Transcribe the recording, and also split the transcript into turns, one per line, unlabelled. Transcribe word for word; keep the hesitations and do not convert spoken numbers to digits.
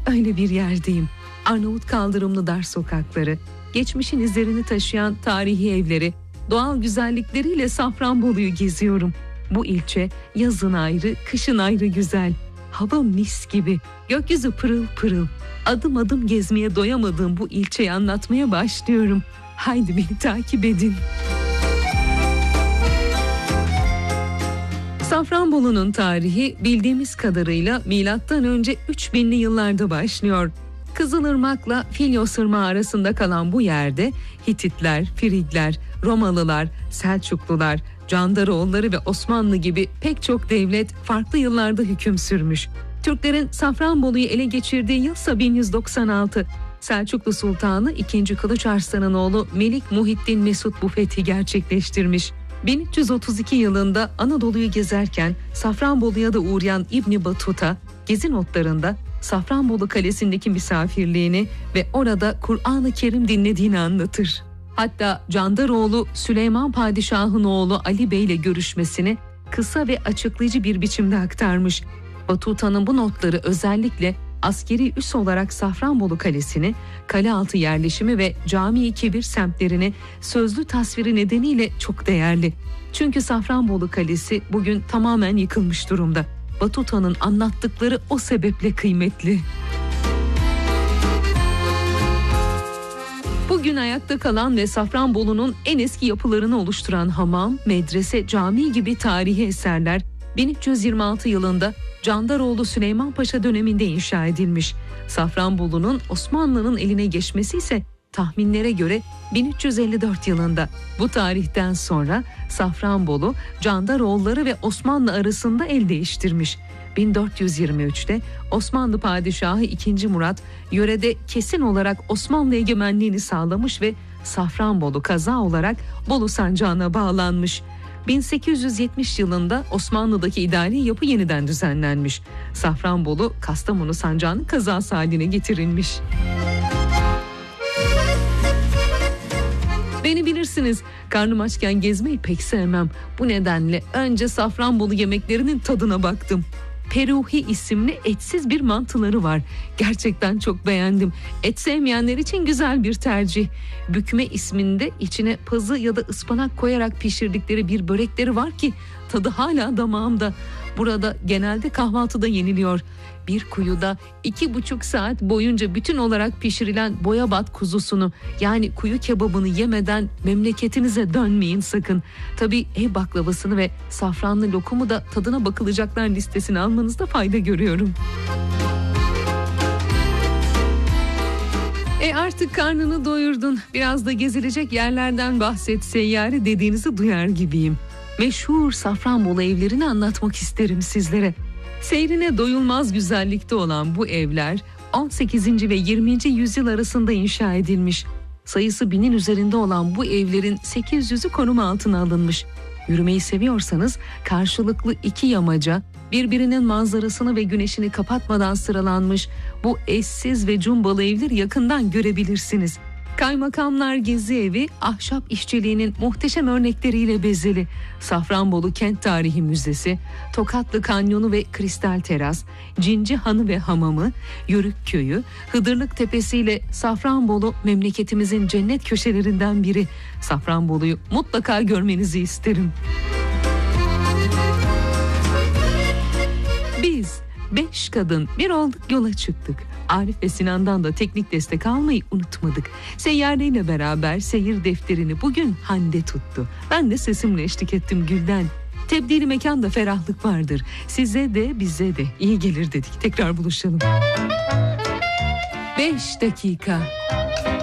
öyle bir yerdeyim. Arnavut kaldırımlı dar sokakları, geçmişin izlerini taşıyan tarihi evleri, doğal güzellikleriyle Safranbolu'yu geziyorum. Bu ilçe yazın ayrı, kışın ayrı güzel. Hava mis gibi, gökyüzü pırıl pırıl. Adım adım gezmeye doyamadığım bu ilçeyi anlatmaya başlıyorum. Haydi beni takip edin. Safranbolu'nun tarihi bildiğimiz kadarıyla milattan önce üç binli yıllarda başlıyor. Kızılırmak'la Filyos Irmağı arasında kalan bu yerde Hititler, Frigler, Romalılar, Selçuklular, Candaroğulları ve Osmanlı gibi pek çok devlet farklı yıllarda hüküm sürmüş. Türklerin Safranbolu'yu ele geçirdiği yılsa bin yüz doksan altı. Selçuklu Sultanı ikinci. Kılıç Arslan'ın oğlu Melik Muhiddin Mesut bu fethi gerçekleştirmiş. bin üç yüz otuz iki yılında Anadolu'yu gezerken Safranbolu'ya da uğrayan İbni Batuta, gezi notlarında Safranbolu Kalesi'ndeki misafirliğini ve orada Kur'an-ı Kerim dinlediğini anlatır. Hatta Candaroğlu Süleyman Padişah'ın oğlu Ali Bey ile görüşmesini kısa ve açıklayıcı bir biçimde aktarmış. Batuta'nın bu notları özellikle askeri üs olarak Safranbolu Kalesi'ni, kalealtı yerleşimi ve Cami-i Kebir semtlerini sözlü tasviri nedeniyle çok değerli. Çünkü Safranbolu Kalesi bugün tamamen yıkılmış durumda. Batuta'nın anlattıkları o sebeple kıymetli. Bugün ayakta kalan ve Safranbolu'nun en eski yapılarını oluşturan hamam, medrese, cami gibi tarihi eserler bin üç yüz yirmi altı yılında Candaroğlu Süleyman Paşa döneminde inşa edilmiş. Safranbolu'nun Osmanlı'nın eline geçmesi ise tahminlere göre bin üç yüz elli dört yılında. Bu tarihten sonra Safranbolu, Candaroğulları ve Osmanlı arasında el değiştirmiş. bin dört yüz yirmi üçte Osmanlı Padişahı ikinci. Murat yörede kesin olarak Osmanlı egemenliğini sağlamış ve Safranbolu kaza olarak Bolu sancağına bağlanmış. bin sekiz yüz yetmiş yılında Osmanlı'daki idari yapı yeniden düzenlenmiş. Safranbolu, Kastamonu sancağının kazası haline getirilmiş. Beni bilirsiniz, karnım açken gezmeyi pek sevmem. Bu nedenle önce Safranbolu yemeklerinin tadına baktım. Peruhi isimli etsiz bir mantıları var. Gerçekten çok beğendim. Et sevmeyenler için güzel bir tercih. Bükme isminde içine pazı ya da ıspanak koyarak pişirdikleri bir börekleri var ki tadı hala damağımda. Burada genelde kahvaltıda yeniliyor. Bir kuyuda iki buçuk saat boyunca bütün olarak pişirilen boyabat kuzusunu, yani kuyu kebabını yemeden memleketinize dönmeyin sakın. Tabii ev baklavasını ve safranlı lokumu da tadına bakılacaklar listesine almanızda fayda görüyorum. E artık karnını doyurdun, biraz da gezilecek yerlerden bahset seyyare dediğinizi duyar gibiyim. Meşhur Safranbolu evlerini anlatmak isterim sizlere. Seyrine doyulmaz güzellikte olan bu evler on sekizinci ve yirminci yüzyıl arasında inşa edilmiş. Sayısı binin üzerinde olan bu evlerin sekiz yüzü koruma altına alınmış. Yürümeyi seviyorsanız karşılıklı iki yamaca, birbirinin manzarasını ve güneşini kapatmadan sıralanmış bu eşsiz ve cumbalı evleri yakından görebilirsiniz. Kaymakamlar Gezi Evi ahşap işçiliğinin muhteşem örnekleriyle bezeli. Safranbolu Kent Tarihi Müzesi, Tokatlı Kanyonu ve Kristal Teras, Cinci Hanı ve Hamamı, Yörük Köyü, Hıdırlık Tepesi ile Safranbolu memleketimizin cennet köşelerinden biri. Safranbolu'yu mutlaka görmenizi isterim. Biz beş kadın bir olduk, yola çıktık. Arif ve Sinan'dan da teknik destek almayı unutmadık. Seyyare ile beraber seyir defterini bugün Hande tuttu. Ben de sesimle eşlik ettim Gülden. Tebdili mekanda ferahlık vardır. Size de bize de iyi gelir dedik. Tekrar buluşalım. Beş dakika.